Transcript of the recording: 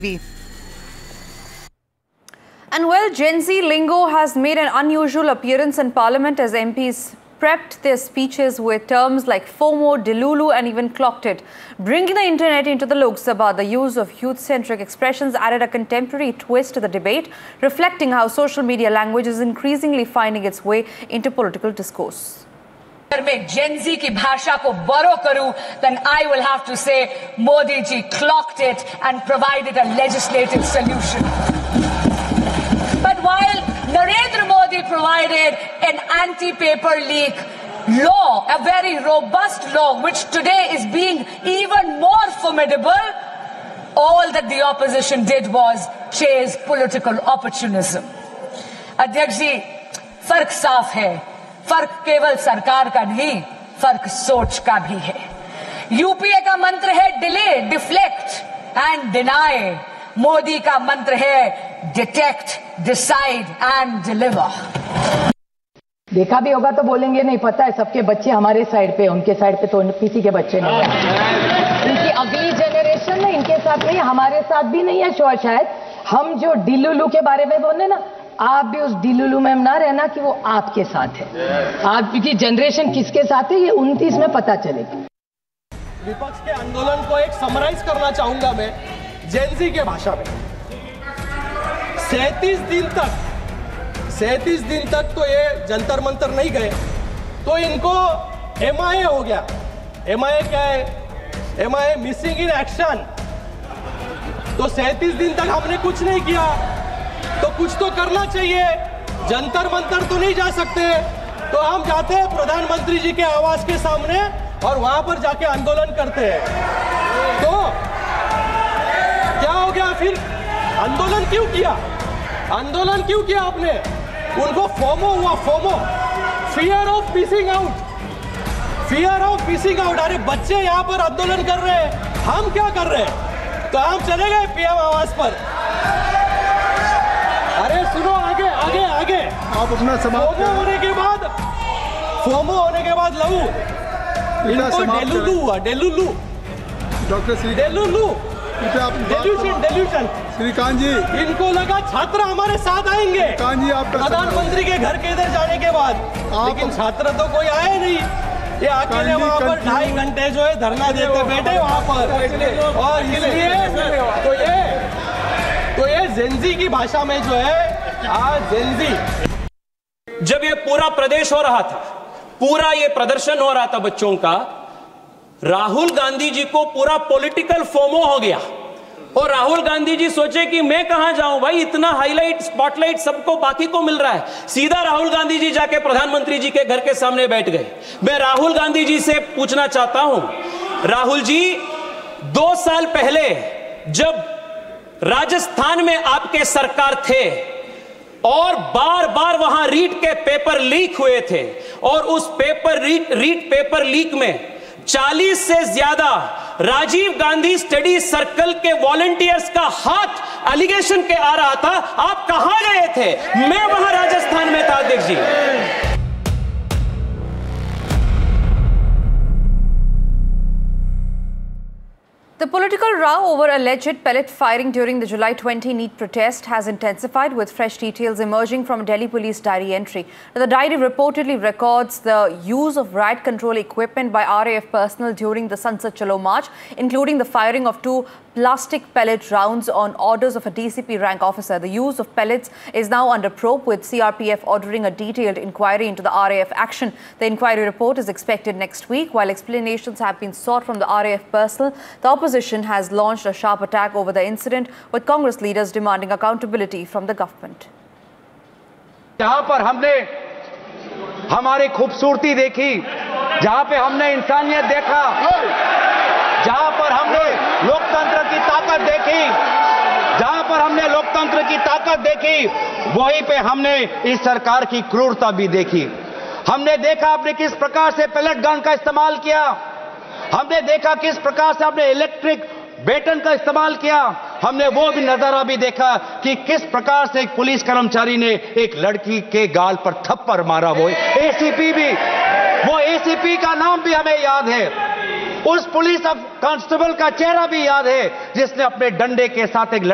And well, Gen Z lingo has made an unusual appearance in Parliament as MPs prepped their speeches with terms like FOMO, Delulu and even clocked it. Bringing the internet into the Lok Sabha, the use of youth-centric expressions added a contemporary twist to the debate, reflecting how social media language is increasingly finding its way into political discourse. मैं Gen Z की भाषा को borrow करूं, then I will have to say Modi ji clocked it and provided a legislative solution. But while Narendra Modi provided an anti-paper leak law, a very robust law, which today is being even more formidable, all that the opposition did was chase political opportunism. अध्यक्ष जी, फर्क साफ है. फर्क केवल सरकार का नहीं, फर्क सोच का भी है. यूपीए का मंत्र है delay, deflect and deny. Modi का मंत्र है डिटेक्ट, डिसाइड एंड डिलीवर. देखा भी होगा तो बोलेंगे नहीं पता है, सबके बच्चे हमारे साइड पे, उनके साइड पे तो किसी के बच्चे नहीं है. इनकी अगली जनरेशन है, इनके साथ नहीं, हमारे साथ भी नहीं है. शायद हम जो डिलुलू के बारे में बोले ना, आप भी उस डिलुलू में ना रहना कि वो आपके साथ है. आपकी जनरेशन किसके साथ है ये 29 में पता चलेगा. विपक्ष के आंदोलन को एक समराइज करना चाहूंगा मैं जेन ज़ी के भाषा में. 37 दिन तक तो ये जंतर मंतर नहीं गए, तो इनको MIA हो गया. MIA क्या है? MIA missing in action. तो 37 दिन तक हमने कुछ नहीं किया, तो कुछ तो करना चाहिए. जंतर मंतर तो नहीं जा सकते, तो हम जाते हैं प्रधानमंत्री जी के आवास के सामने और वहां पर जाके आंदोलन करते हैं. तो क्या हो गया फिर? आंदोलन क्यों किया? आंदोलन क्यों किया आपने? उनको फोमो हुआ, FOMO, fear of missing out. Fear of missing out. अरे बच्चे यहाँ पर आंदोलन कर रहे हैं, हम क्या कर रहे हैं? तो हम चले गए PM आवास पर. अरे सुनो, आगे आगे आगे आप अपना समाप्त फोमो होने के बाद लहू, इनको डेलुलू हुआ. डेलुलू, डॉक्टर श्री डेलुलू, डेल्यूशन. श्रीकांत जी, इनको लगा छात्र हमारे साथ आएंगे प्रधानमंत्री के घर के इधर जाने के बाद, लेकिन छात्र तो कोई आए नहीं. ये अकेले वहां पर 2.5 घंटे जो है धरना देते बैठे वहां पर. और इसलिए तो ये जेन ज़ी की भाषा में जो है, आज जेन ज़ी, जब ये पूरा प्रदेश हो रहा था, पूरा ये प्रदर्शन हो रहा था बच्चों का, राहुल गांधी जी को पूरा पॉलिटिकल फोमो हो गया. और राहुल गांधी जी सोचे कि मैं कहां जाऊं भाई, इतना हाईलाइट स्पॉटलाइट सबको बाकी को मिल रहा है. सीधा राहुल गांधी जी जाके प्रधानमंत्री जी के घर के सामने बैठ गए. मैं राहुल गांधी जी से पूछना चाहता हूं, राहुल जी, 2 साल पहले जब राजस्थान में आपके सरकार थे और बार बार वहां रीट के पेपर लीक हुए थे, और उस रीट पेपर लीक में 40 से ज्यादा राजीव गांधी स्टडी सर्कल के वॉलंटियर्स का हाथ एलिगेशन के आ रहा था. आप कहां गए थे? मैं वहां राजस्थान में था अध्यक्ष जी. The political row over alleged pellet firing during the July 20 NEET protest has intensified, with fresh details emerging from Delhi police diary entry. The diary reportedly records the use of riot control equipment by RAF personnel during the Sansad Chalo march, including the firing of 2 plastic pellet rounds on orders of a DCP rank officer. The use of pellets is now under probe, with CRPF ordering a detailed inquiry into the RAF action. The inquiry report is expected next week. While explanations have been sought from the RAF personnel, the opposition has launched a sharp attack over the incident, with Congress leaders demanding accountability from the government. जहां पर हमने हमारी खूबसूरती देखी, जहां पे हमने इंसानियत देखा, जहां पर हमने लोकतंत्र की ताकत देखी, जहां पर हमने लोकतंत्र की ताकत देखी, वहीं पे हमने इस सरकार की क्रूरता भी देखी. हमने देखा आपने किस प्रकार से पैलेट गन का इस्तेमाल किया. हमने देखा किस प्रकार से आपने इलेक्ट्रिक बेटन का इस्तेमाल किया. हमने वो भी नजारा भी देखा कि किस प्रकार से एक पुलिस कर्मचारी ने एक लड़की के गाल पर थप्पड़ मारा. वो एसीपी का नाम भी हमें याद है. उस पुलिस कांस्टेबल का चेहरा भी याद है जिसने अपने डंडे के साथ एक